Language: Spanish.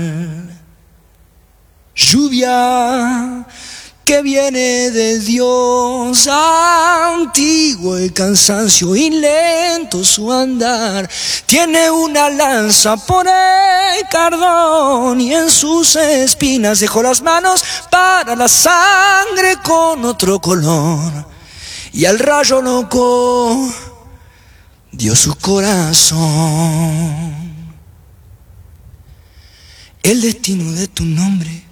Lluvia que viene de Dios, antiguo el cansancio y lento su andar. Tiene una lanza por el cardón y en sus espinas dejó las manos para la sangre con otro color. Y al rayo loco dio su corazón. El destino de tu nombre